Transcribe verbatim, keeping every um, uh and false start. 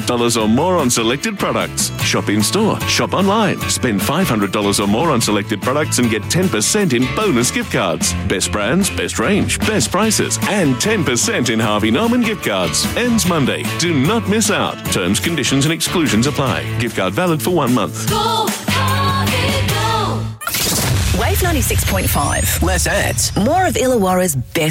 dollars or more on selected products. Shop in-store, shop online. Spend five hundred dollars or more on selected products and get ten percent in bonus gift cards. Best brands, best range, best prices, and ten percent in Harvey Norman gift cards. Ends Monday. Do not miss out. Terms, conditions and exclusions apply. Gift card valid for one month. Go, Harvey, go. Wave ninety-six point five. Less ads. More of Illawarra's best